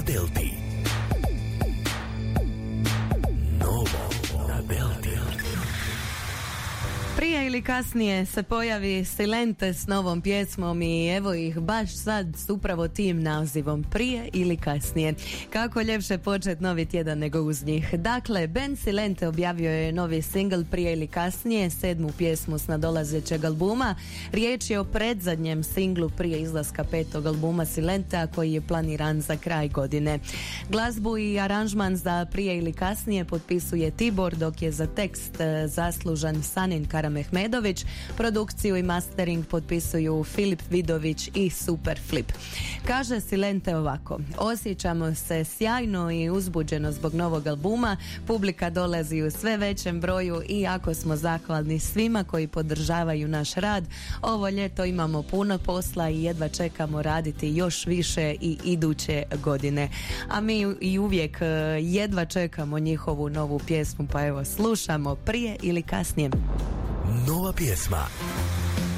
Delti. Novo na Delti. Prije ili kasnije se pojavi Silente s novom pjesmom i evo ih baš sad s upravo tim nazivom, prije ili kasnije. Kako ljepše početi novi tjedan nego uz njih. Dakle, band Silente objavio je novi singl Prije ili kasnije, 7. pjesmu s nadolazećeg albuma. Riječ je o predzadnjem singlu prije izlaska 5. albuma Silentea koji je planiran za kraj godine. Glazbu i aranžman za Prije ili kasnije potpisuje Tibor, dok je za tekst zaslužan Sanin Karamehmedović. Produkciju i mastering potpisuju Filip Vidović i Super Flip. Kaže Silente ovako: osjećamo se sjajno i uzbuđeno zbog novog albuma, publika dolazi u sve većem broju i jako smo zahvalni svima koji podržavaju naš rad. Ovo ljeto imamo puno posla i jedva čekamo raditi još više i iduće godine. A mi i uvijek jedva čekamo njihovu novu pjesmu, pa evo slušamo Prije ili kasnije. Nova pjesma.